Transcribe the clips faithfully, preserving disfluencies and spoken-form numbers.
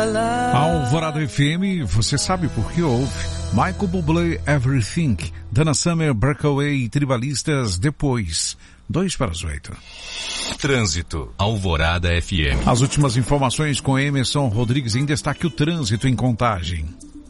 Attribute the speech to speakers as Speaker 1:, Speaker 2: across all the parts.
Speaker 1: Alvorada F M, você sabe por que ouve? Michael Bublé, Everything, Dana Summer, Breakaway e Tribalistas depois. Dois para as oito.
Speaker 2: Trânsito, Alvorada F M.
Speaker 1: As últimas informações com Emerson Rodrigues, em destaque o trânsito em Contagem.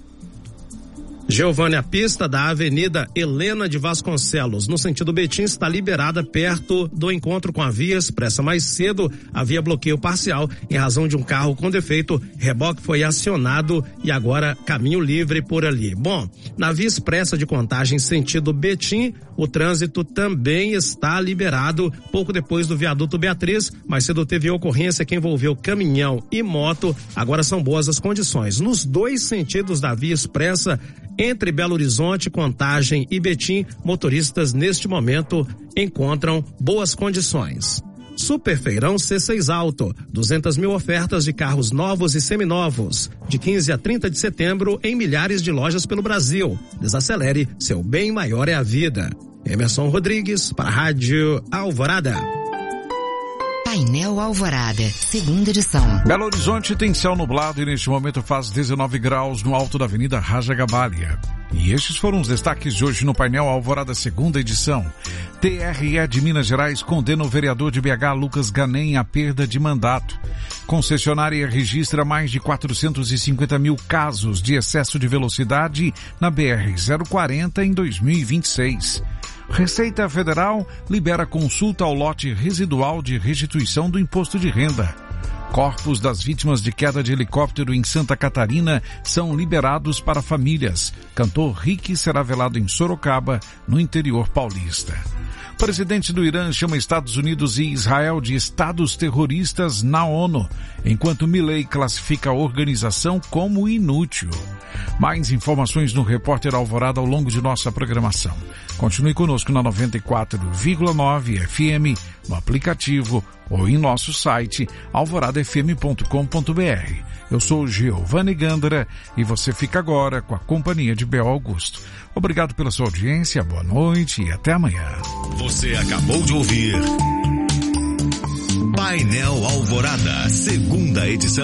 Speaker 3: Giovanni, a pista da Avenida Helena de Vasconcelos, no sentido Betim, está liberada perto do encontro com a Via Expressa. Mais cedo havia bloqueio parcial em razão de um carro com defeito. Reboque foi acionado e agora caminho livre por ali. Bom, na Via Expressa de Contagem, sentido Betim, o trânsito também está liberado pouco depois do viaduto Beatriz. Mais cedo teve ocorrência que envolveu caminhão e moto. Agora são boas as condições. Nos dois sentidos da Via Expressa, entre Belo Horizonte, Contagem e Betim, motoristas neste momento encontram boas condições. Superfeirão C seis Auto, duzentas mil ofertas de carros novos e seminovos, de quinze a trinta de setembro em milhares de lojas pelo Brasil. Desacelere, seu bem maior é a vida. Emerson Rodrigues, para a Rádio Alvorada.
Speaker 4: Painel Alvorada, segunda edição.
Speaker 1: Belo Horizonte tem céu nublado e neste momento faz dezenove graus no alto da Avenida Raja Gabalha. E estes foram os destaques de hoje no Painel Alvorada, segunda edição. T R E de Minas Gerais condena o vereador de B H, Lucas Ganem, à perda de mandato. Concessionária registra mais de quatrocentos e cinquenta mil casos de excesso de velocidade na B R zero quarenta em dois mil e vinte e seis. Receita Federal libera consulta ao lote residual de restituição do imposto de renda. Corpos das vítimas de queda de helicóptero em Santa Catarina são liberados para famílias. Cantor Rick será velado em Sorocaba, no interior paulista. Presidente do Irã chama Estados Unidos e Israel de estados terroristas na ONU, enquanto Milei classifica a organização como inútil. Mais informações no Repórter Alvorada ao longo de nossa programação. Continue conosco na noventa e quatro vírgula nove F M, no aplicativo ou em nosso site alvorada f m ponto com ponto b r. Eu sou Giovanni Gandara e você fica agora com a companhia de Bel Augusto. Obrigado pela sua audiência, boa noite e até amanhã.
Speaker 2: Você acabou de ouvir Painel Alvorada, segunda edição.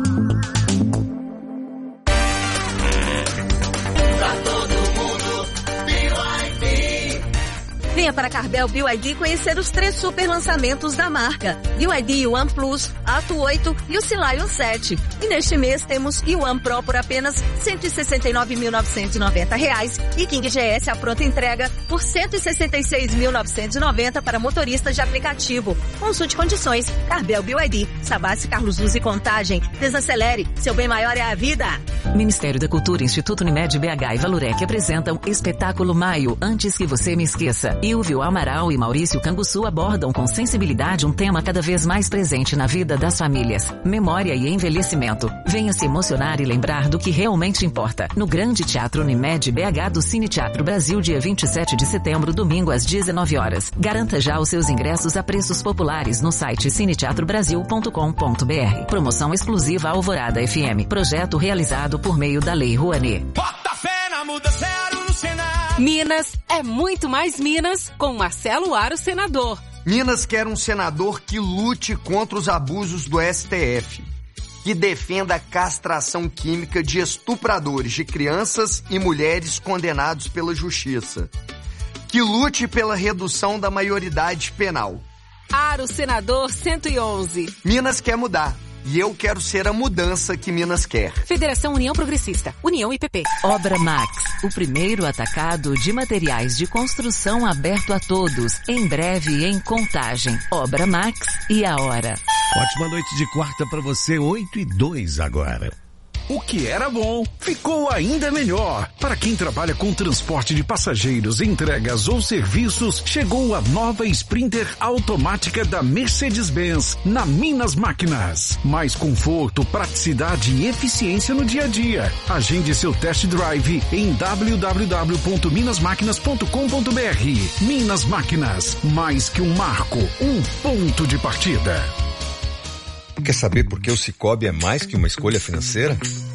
Speaker 5: Venha para Carvel B Y D conhecer os três super lançamentos da marca. B Y D One Plus, Ato oito e o Scion sete. E neste mês temos One Pro por apenas cento e sessenta e nove mil novecentos e noventa reais e King G S à pronta entrega por cento e sessenta e seis mil novecentos e noventa para motoristas de aplicativo. Consulte condições. Carvel B Y D, Savassi, Carlos Luz e Contagem. Desacelere, seu bem maior é a vida.
Speaker 6: Ministério da Cultura, Instituto Unimed B H e Valurec apresentam Espetáculo Maio, Antes que Você Me Esqueça. Ilvio Amaral e Maurício Canguçu abordam com sensibilidade um tema cada vez mais presente na vida das famílias: memória e envelhecimento. Venha se emocionar e lembrar do que realmente importa. No Grande Teatro Unimed B H do Cine Teatro Brasil, dia vinte e sete de setembro, domingo às dezenove horas. Garanta já os seus ingressos a preços populares no site cine teatro brasil ponto com ponto b r. Promoção exclusiva Alvorada F M. Projeto realizado por meio da Lei Rouanet.
Speaker 7: Bota fé na mudança no cenário.
Speaker 8: Minas é muito mais Minas com Marcelo Aro, senador.
Speaker 9: Minas quer um senador que lute contra os abusos do S T F, que defenda a castração química de estupradores de crianças e mulheres condenados pela justiça, que lute pela redução da maioridade penal.
Speaker 8: Aro, senador cento e onze.
Speaker 9: Minas quer mudar. E eu quero ser a mudança que Minas quer.
Speaker 8: Federação União Progressista, União I P P.
Speaker 6: Obra Max, o primeiro atacado de materiais de construção aberto a todos. Em breve em Contagem. Obra Max e a hora.
Speaker 10: Ótima noite de quarta para você, oito e dois agora.
Speaker 1: O que era bom ficou ainda melhor. Para quem trabalha com transporte de passageiros, entregas ou serviços, chegou a nova Sprinter automática da Mercedes-Benz na Minas Máquinas. Mais conforto, praticidade e eficiência no dia a dia. Agende seu test drive em w w w ponto minas máquinas ponto com ponto b r. Minas Máquinas, mais que um marco, um ponto de partida.
Speaker 11: Quer saber por que o Cicobi é mais que uma escolha financeira?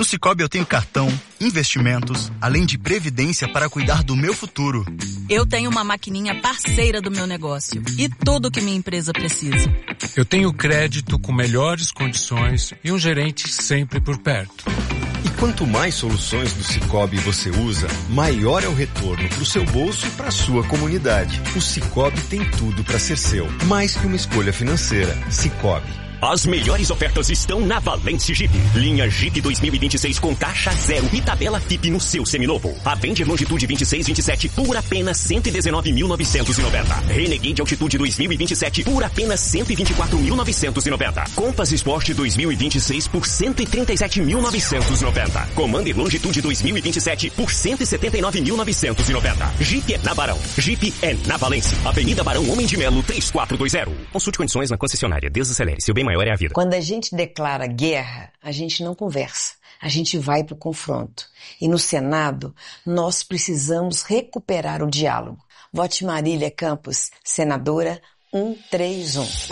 Speaker 11: No Sicoob eu tenho cartão, investimentos, além de previdência para cuidar do meu futuro.
Speaker 12: Eu tenho uma maquininha parceira do meu negócio e tudo que minha empresa precisa.
Speaker 13: Eu tenho crédito com melhores condições e um gerente sempre por perto.
Speaker 14: E quanto mais soluções do Sicoob você usa, maior é o retorno para o seu bolso e para a sua comunidade. O Sicoob tem tudo para ser seu, mais que uma escolha financeira. Sicoob.
Speaker 15: As melhores ofertas estão na Valence Jeep. Linha Jeep dois mil e vinte e seis com taxa zero e tabela F I P no seu seminovo. Avenger Longitude vinte e seis vinte e sete por apenas cento e dezenove mil novecentos e noventa. Renegade Altitude dois mil e vinte e sete por apenas cento e vinte e quatro mil novecentos e noventa. Compass Sport dois mil e vinte e seis por cento e trinta e sete mil novecentos e noventa. Commander Longitude dois mil e vinte e sete por cento e setenta e nove mil novecentos e noventa. Jeep é na Barão. Jeep é na Valence. Avenida Barão Homem de Melo três quatro dois zero. Consulte condições na concessionária. Desacelere. Seu bem maior é a vida.
Speaker 16: Quando a gente declara guerra, a gente não conversa. A gente vai para o confronto. E no Senado, nós precisamos recuperar o diálogo. Vote Marília Campos, senadora cento e trinta e um.